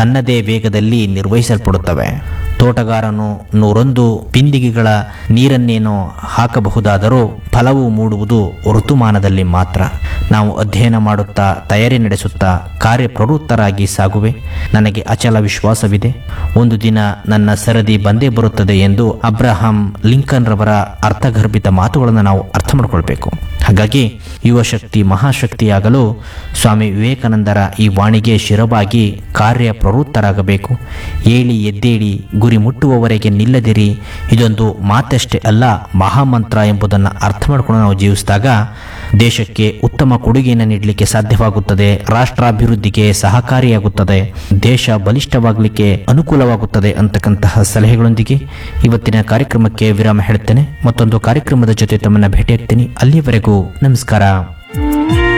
ತನ್ನದೇ ವೇಗದಲ್ಲಿ ನಿರ್ವಹಿಸಲ್ಪಡುತ್ತವೆ. ತೋಟಗಾರನು 101 ಬಿಂದಿಗೆಗಳ ನೀರನ್ನೇನೋ ಹಾಕಬಹುದಾದರೂ ಫಲವು ಮೂಡುವುದು ಋತುಮಾನದಲ್ಲಿ ಮಾತ್ರ. ನಾವು ಅಧ್ಯಯನ ಮಾಡುತ್ತಾ, ತಯಾರಿ ನಡೆಸುತ್ತಾ ಕಾರ್ಯಪ್ರವೃತ್ತರಾಗಿ ಸಾಗುವೆ. ನನಗೆ ಅಚಲ ವಿಶ್ವಾಸವಿದೆ, ಒಂದು ದಿನ ನನ್ನ ಸರದಿ ಬಂದೇ ಬರುತ್ತದೆ ಎಂದು ಅಬ್ರಹಾಂ ಲಿಂಕನ್ ರವರ ಅರ್ಥಗರ್ಭಿತ ಮಾತುಗಳನ್ನು ನಾವು ಅರ್ಥ ಮಾಡಿಕೊಳ್ಬೇಕು. ಹಾಗಾಗಿ ಯುವಶಕ್ತಿ ಮಹಾಶಕ್ತಿಯಾಗಲು ಸ್ವಾಮಿ ವಿವೇಕಾನಂದರ ಈ ವಾಣಿಗೆ ಶಿರವಾಗಿ ಕಾರ್ಯಪ್ರವೃತ್ತರಾಗಬೇಕು. ಏಳಿ ಎದ್ದೇಳಿ, ಗುರಿ ಮುಟ್ಟುವವರೆಗೆ ನಿಲ್ಲದಿರಿ. ಇದೊಂದು ಮಾತಷ್ಟೇ ಅಲ್ಲ, ಮಹಾಮಂತ್ರ ಎಂಬುದನ್ನು ಅರ್ಥ ಮಾಡಿಕೊಂಡು ನಾವು ಜೀವಿಸಿದಾಗ ದೇಶಕ್ಕೆ ಉತ್ತಮ ಕೊಡುಗೆಯನ್ನು ನೀಡಲಿಕ್ಕೆ ಸಾಧ್ಯವಾಗುತ್ತದೆ, ರಾಷ್ಟ್ರಾಭಿವೃದ್ಧಿಗೆ ಸಹಕಾರಿಯಾಗುತ್ತದೆ, ದೇಶ ಬಲಿಷ್ಠವಾಗಲಿಕ್ಕೆ ಅನುಕೂಲವಾಗುತ್ತದೆ ಅಂತಕ್ಕಂತಹ ಸಲಹೆಗಳೊಂದಿಗೆ ಇವತ್ತಿನ ಕಾರ್ಯಕ್ರಮಕ್ಕೆ ವಿರಾಮ ಹೇಳುತ್ತೇನೆ. ಮತ್ತೊಂದು ಕಾರ್ಯಕ್ರಮದ ಜೊತೆ ತಮ್ಮನ್ನು ಭೇಟಿಯಾಗ್ತೀನಿ. ಅಲ್ಲಿಯವರೆಗೂ ನಮಸ್ಕಾರ.